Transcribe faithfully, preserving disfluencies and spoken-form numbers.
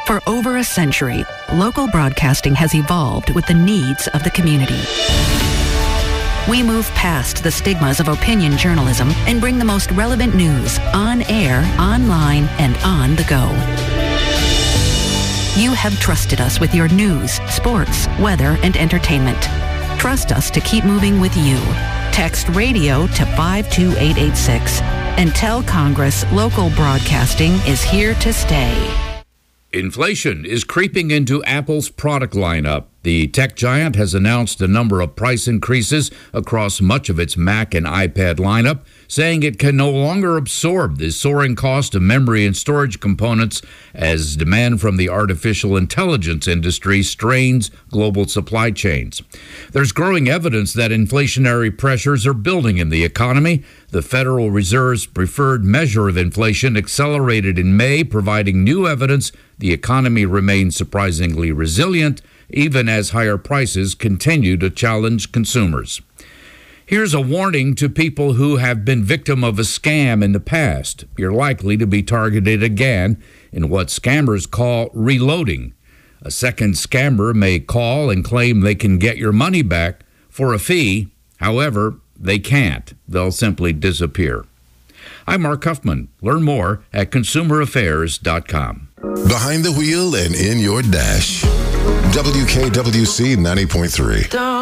For over a century, local broadcasting has evolved with the needs of the community. We move past the stigmas of opinion journalism and bring the most relevant news on air, online, and on the go. You have trusted us with your news, sports, weather, and entertainment. Trust us to keep moving with you. Text radio to five two eight eight six and tell Congress local broadcasting is here to stay. Inflation is creeping into Apple's product lineup. The tech giant has announced a number of price increases across much of its Mac and iPad lineup, saying it can no longer absorb the soaring cost of memory and storage components as demand from the artificial intelligence industry strains global supply chains. There's growing evidence that inflationary pressures are building in the economy. The Federal Reserve's preferred measure of inflation accelerated in May, providing new evidence the economy remains surprisingly resilient, even as higher prices continue to challenge consumers. Here's a warning to people who have been victim of a scam in the past. You're likely to be targeted again in what scammers call reloading. A second scammer may call and claim they can get your money back for a fee. However, they can't. They'll simply disappear. I'm Mark Huffman. Learn more at consumer affairs dot com. Behind the wheel and in your dash. W K W C ninety point three.